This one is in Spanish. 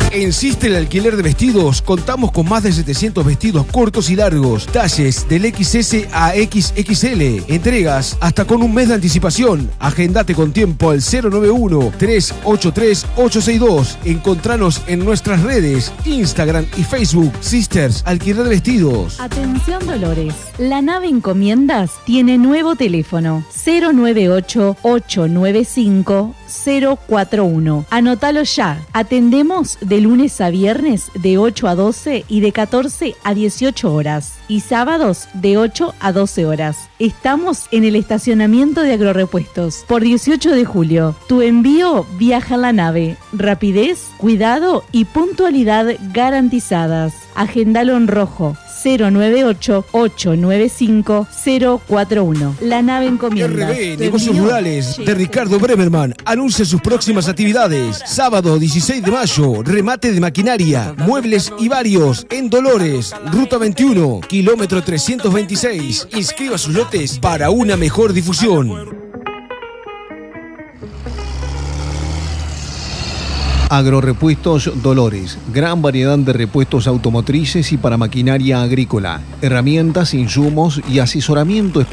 En Systel Alquiler de Vestidos contamos con más de 700 vestidos cortos y largos, talles del XS a XXL, entregas hasta con un mes de anticipación. Agendate con tiempo al 091-383-862. Encontranos en nuestras redes, Instagram y Facebook, Sisters Alquiler de Vestidos. Atención Dolores, la nave Encomiendas tiene nuevo teléfono 098-895-041. Anótalo ya. Atendemos de lunes a viernes de 8 a 12 y de 14 a 18 horas. Y sábados de 8 a 12 horas. Estamos en el estacionamiento de Agrorepuestos por 18 de julio. Tu envío viaja en la nave. Rapidez, cuidado y puntualidad garantizadas. Agendalo en rojo 098-895-041. La nave Encomiendas. RB Negocios Rurales de Ricardo Bremerman anuncia sus próximas actividades. Sábado 16 de mayo, remate de maquinaria, muebles y varios en Dolores, Ruta 21, kilómetro 326. Inscriba sus lotes para una mejor difusión. Agrorepuestos Dolores, gran variedad de repuestos automotrices y para maquinaria agrícola, herramientas, insumos y asesoramiento